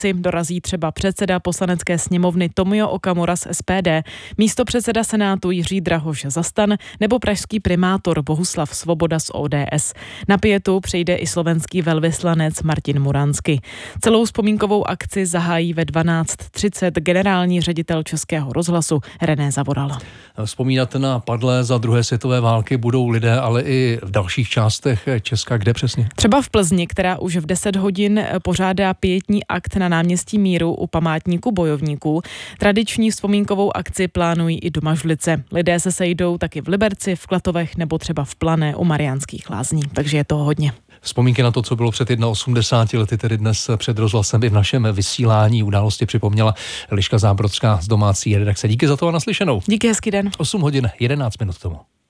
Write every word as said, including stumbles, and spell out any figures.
dorazí třeba předseda poslanecké sněmovny Tomio Okamura z S P D, místopředseda Senátu Jiří Drahoš za STAN nebo pražský primátor Bohuslav Svoboda z O D S. Na pietu přijde i slovenský velvyslanec Martin Muransky. Celou vzpomínkovou akci zahájí ve dvanáct třicet generální ředitel Českého rozhlasu René Zavoral. Vzpomínat na padlé za druhé světové války budou lidé, ale i v dalších částech Česka. Kde přesně? Třeba v Plzni, která už v deset hodin pořádá pietní akt na náměstí Míru u památníku bojovníků. Tradiční vzpomínkovou akci plánují i do Mažlice. Lidé se sejdou taky v Liberci, v Klatovech nebo třeba v Plané u Mariánských Lázní. Takže je toho hodně. Vzpomínky na to, co bylo před osmdesáti lety, tedy dnes před rozhlasem i v našem vysílání události připomněla Eliška Zábrodská z domácí redakce. Díky za to a naslyšenou. Díky, hezký den. osm hodin jedenáct minut tomu.